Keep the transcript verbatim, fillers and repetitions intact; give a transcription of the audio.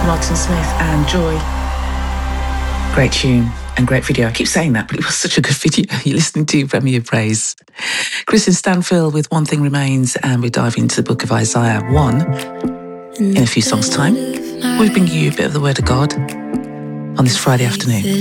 Martin Smith and Joy. Great tune and great video. I keep saying that, but it was such a good video. You're listening to Premier Praise. Kristen Stanfield with One Thing Remains, and we dive into the book of Isaiah one in a few songs' time. We're bringing you a bit of the Word of God on this Friday afternoon.